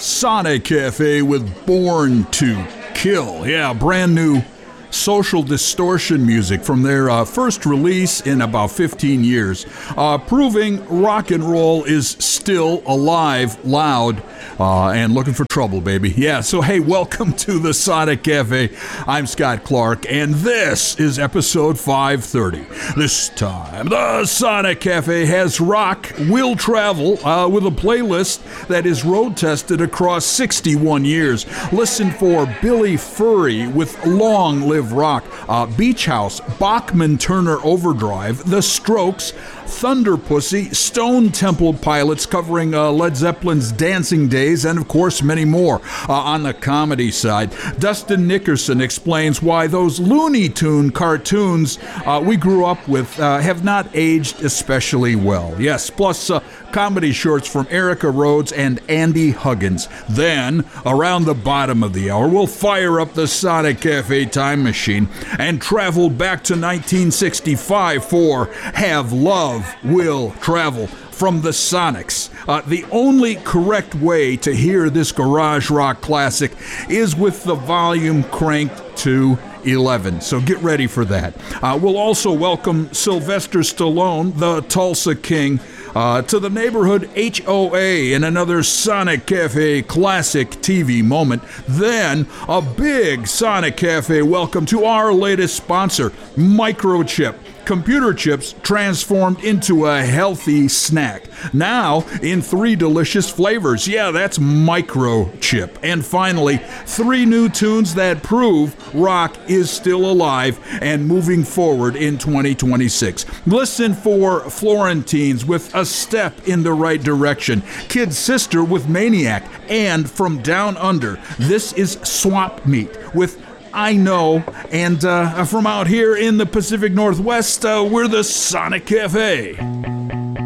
Sonic Cafe with Born to Kill. Yeah, brand new Social Distortion music from their first release in about 15 years, proving rock and roll is still alive, loud, and looking for trouble, baby. Yeah, so hey, welcome to the Sonic Cafe. I'm Scott Clark, and this is episode 530. This time, the Sonic Cafe has rock will travel with a playlist that is road-tested across 61 years. Listen for Billy Furry with Long Live Rock, Beach House, Bachman Turner Overdrive, The Strokes, Thunder Pussy, Stone Temple Pilots covering Led Zeppelin's Dancing Days, and of course many more. On the comedy side, Dustin Nickerson explains why those Looney Tune cartoons we grew up with have not aged especially well. Yes, plus comedy shorts from Erica Rhodes and Andy Huggins. Then, around the bottom of the hour, we'll fire up the Sonic Cafe time machine and travel back to 1965 for Have Love Will Travel from the Sonics. The only correct way to hear this garage rock classic is with the volume cranked to 11, so get ready for that. We'll also welcome Sylvester Stallone, the Tulsa King, to the neighborhood HOA in another Sonic Cafe classic TV moment. Then, a big Sonic Cafe welcome to our latest sponsor, Microchip. Computer chips transformed into a healthy snack. Now, in 3 delicious flavors. Yeah, that's Microchip. And finally, 3 new tunes that prove rock is still alive and moving forward in 2026. Listen for Florentines with A Step in the Right Direction, Kid Sister with Maniac, and from Down Under, this is Swap Meet with I Know, and from out here in the Pacific Northwest, we're the Sonic Cafe.